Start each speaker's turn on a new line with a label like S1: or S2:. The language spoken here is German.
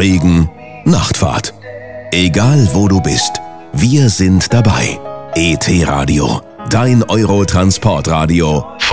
S1: Regen, Nachtfahrt. Egal wo du bist, wir sind dabei. ET Radio, dein Eurotransportradio